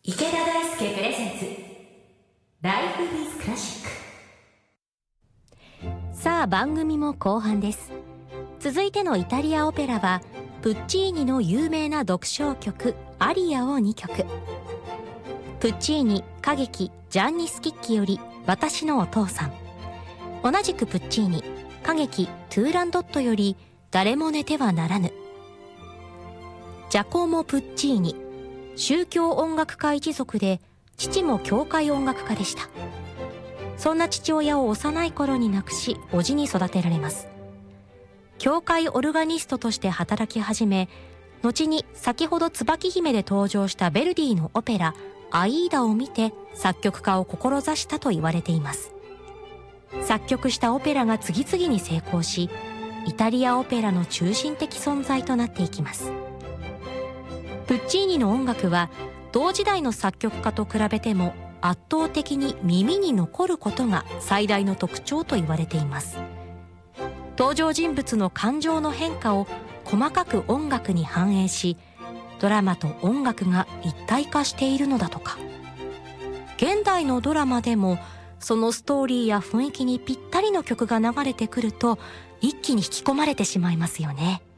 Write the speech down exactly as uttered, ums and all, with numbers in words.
池田大輔プレゼンツライフイズクラシック。 さあ番組も後半です。続いてのイタリアオペラはプッチーニの有名な独唱曲アリアをにきょく。プッチーニ歌劇ジャンニ・スキッキより私のお父さん。同じくプッチーニ歌劇トゥーランドットより誰も寝てはならぬ。ジャコモ・プッチーニ、宗教音楽家一族で父も教会音楽家でした。そんな父親を幼い頃に亡くし叔父に育てられます。教会オルガニストとして働き始め、後に先ほど椿姫で登場したヴェルディのオペラアイーダを見て作曲家を志したと言われています。作曲したオペラが次々に成功し、イタリアオペラの中心的存在となっていきます。プッチーニの音楽は同時代の作曲家と比べても圧倒的に耳に残ることが最大の特徴と言われています。登場人物の感情の変化を細かく音楽に反映し、ドラマと音楽が一体化しているのだとか。現代のドラマでもそのストーリーや雰囲気にぴったりの曲が流れてくると一気に引き込まれてしまいますよね。